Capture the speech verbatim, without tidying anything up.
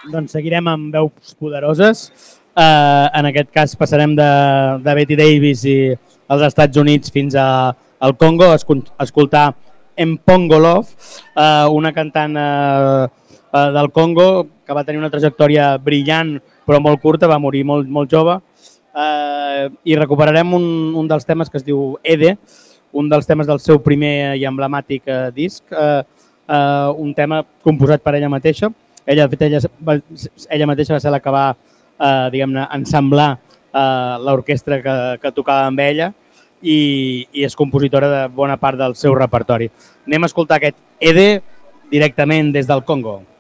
Doncs seguirem amb veus poderoses. Uh, en aquest cas passarem de, de Betty Davis i als Estats Units fins a, al Congo a escoltar Mpongo Love, uh, una cantant uh, uh, del Congo que va tenir una trajectòria brillant però molt curta, va morir molt, molt jove. Uh, I recuperarem un, un dels temes que es diu Ede, un dels temes del seu primer i emblemàtic uh, disc, uh, uh, un tema composat per ella mateixa. Ella, de fet, ella, ella mateixa va ser la que va eh, diguem-ne, ensamblar eh, l'orquestra que, que tocava amb ella i, i és compositora de bona part del seu repertori. Anem a escoltar aquest Ede directament des del Congo.